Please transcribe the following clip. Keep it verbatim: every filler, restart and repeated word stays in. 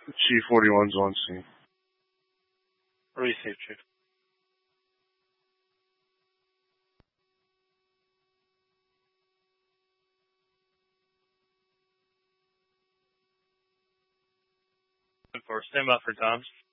Chief forty-one's on scene. Receive, Chief. For stand by for times.